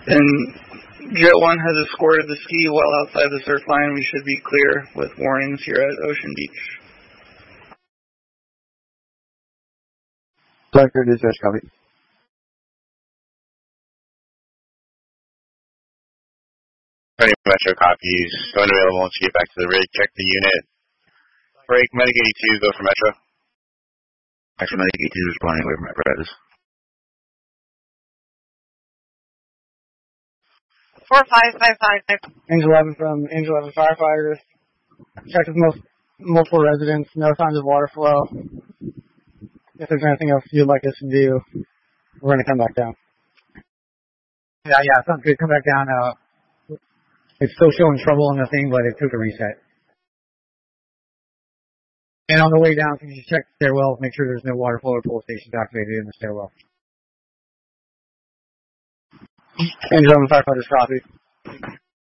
And Jet 1 has escorted the ski well outside the surf line. We should be clear with warnings here at Ocean Beach. Flanker dispatch, copy. Metro copies. Going available once you get back to the rig. Check the unit. Break. Medic 82, go for Metro. Actually, Medic 82 is responding away from apparatus. 4555. Angel 11 from Angel 11 firefighters. Checked with multiple residents. No signs of water flow. If there's anything else you'd like us to do, we're going to come back down. Yeah, sounds good. Come back down. It's still showing trouble on the thing, but it took a reset. And on the way down, can you check the stairwell, make sure there's no water flow or pull stations activated in the stairwell. Angel 11 firefighters, copy.